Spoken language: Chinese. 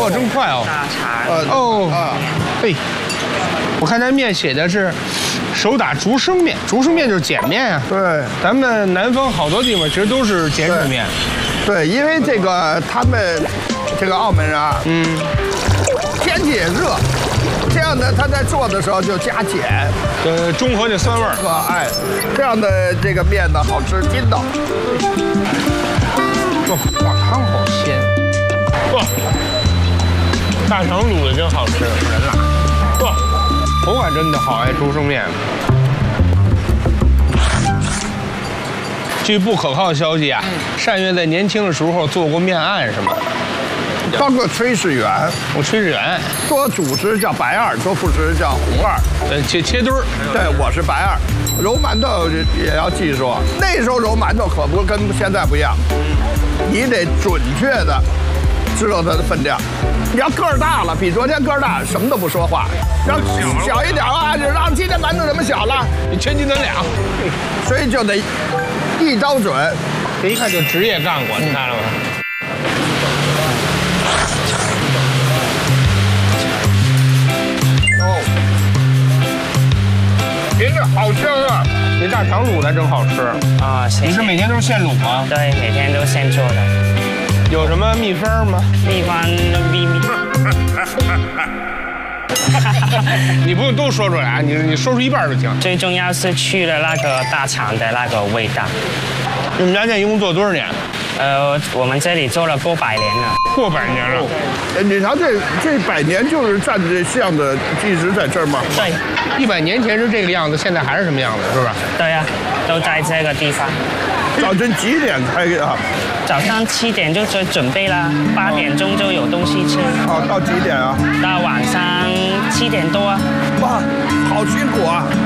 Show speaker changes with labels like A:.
A: 哦，真快哦。
B: 大肠。
A: 哦。嘿，我看咱面写的是手打竹升面，竹升面就是碱面啊。
C: 对，
A: 咱们南方好多地方其实都是碱水面。
C: 对，因为这个他们这个澳门人啊，天气也热，这样呢，他在做的时候就加碱，
A: 中和这酸味儿。
C: 哎，这样的这个面呢好吃筋道。
A: 哇，汤好鲜。哇，大肠卤的真好吃，人辣。哇，口感真的好哎，竹升面。据不可靠的消息啊，单月在年轻的时候做过面案什么的。
C: 包括炊事员，
A: 我炊事员，
C: 做主食叫白二，做副食叫红二。
A: 切墩儿。
C: 对，我是白二。揉馒头也要记住，那时候揉馒头可不跟现在不一样，你得准确的知道它的分量。你要个儿大了，比昨天个儿大，什么都不说话；要小一点啊，就让今天馒头怎么小了，
A: 你全斤咱俩，
C: 所以就得一刀准。
A: 这一看就职业干过，你看了吗？听着好香啊！这大肠卤的真好吃
B: 啊！
A: 你是每天都是现卤吗？
B: 对，每天都现做的。
A: 有什么秘方吗？
B: 秘方秘密。
A: 你不用都说出来啊，你说出一半就行。
B: 最重要是去了那个大肠的那个味道。
A: 你们家店一共做多少年？
B: 我们这里做了过100年了。
A: 过100年了。
C: 你瞧这100年就是站着这巷子一直在这儿吗？
B: 对
A: ，100年前是这个样子，现在还是什么样子，是吧？
B: 对呀，都在这个地方。
C: 早晨几点开啊？
B: 早上7点就准备了，8点钟就有东西吃。
C: 哦，到几点啊？
B: 到晚上7点多啊。
C: 哇，好辛苦啊！